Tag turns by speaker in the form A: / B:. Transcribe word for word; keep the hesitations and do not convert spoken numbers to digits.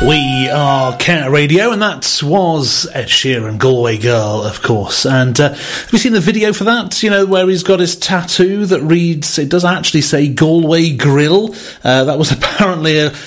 A: We are Care Radio, and that was Ed Sheeran, Galway Girl, of course. And uh, have you seen the video for that? You know, where he's got his tattoo that reads, it does actually say Galway Grill. Uh, that was apparently a,